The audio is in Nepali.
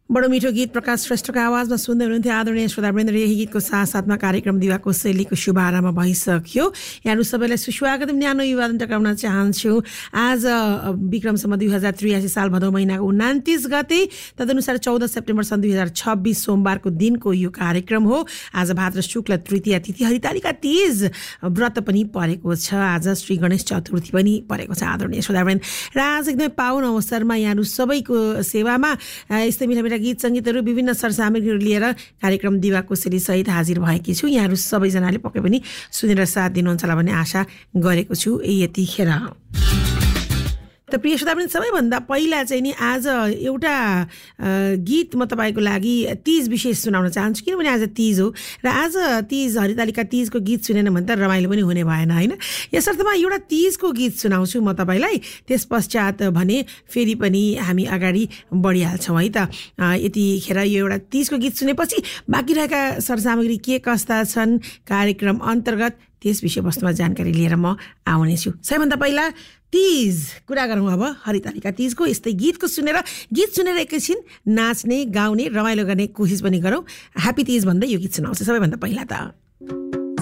बडो मिठो गीत प्रकाश श्रेष्ठको आवाजमा सुन्दै हुनुहुन्थ्यो आदरणीय श्रोतावृन्द। यही गीतको साथसाथमा कार्यक्रम दिवाको शैलीको शुभारम्भ भइसक्यो। यहाँहरू सबैलाई सुस्वागत न्यानो अभिवादन टक्राउन चाहन्छु। आज विक्रमसम्म 2083 साल भदौ महिनाको 29 गते, तदनुसार 14 सेप्टेम्बर सन् 2026 सोमबारको दिनको यो कार्यक्रम हो। आज भाद्र शुक्ल तृतीया तिथि हरितालिका तीज व्रत पनि परेको छ। आज श्री गणेश चतुर्थी पनि परेको छ आदरणीय श्रोतावृन्द। र आज एकदमै पावन अवसरमा यहाँहरू सबैको सेवामा यस्तै मिठा गीत सङ्गीतहरू विभिन्न सरसामग्रीहरू लिएर कार्यक्रम दिवाको शैली सहित हाजिर भएकी छु। यहाँहरू सबैजनाले पक्कै पनि सुनेर साथ दिनुहुन्छ होला भन्ने आशा गरेको छु यतिखेर। त प्रिय श्रोतावृन्द, सबैभन्दा पहिला चाहिँ नि आज एउटा गीत म तपाईँको लागि तीज विशेष सुनाउन चाहन्छु, किनभने आज तीज हो र आज तीज हरितालिका तीजको गीत सुनेन भने त रमाइलो पनि हुने भएन, होइन? यसर्थमा एउटा तीजको गीत सुनाउँछु म तपाईँलाई। त्यस पश्चात भने फेरि पनि हामी अगाडि बढिहाल्छौँ है त। यतिखेर यो एउटा तीजको गीत सुनेपछि बाँकी रहेका सरसामग्री के कस्ता छन् कार्यक्रम अन्तर्गत त्यस विषयवस्तुमा जानकारी लिएर म आउनेछु। सबैभन्दा पहिला तीज कुरा गरौँ अब हरितालिका तीजको। यस्तै गीत सुनेर एकैछिन नाच्ने गाउने रमाइलो गर्ने कोसिस पनि गरौँ। ह्याप्पी तीज भन्दै यो गीत सुनाउँछु सबैभन्दा पहिला त।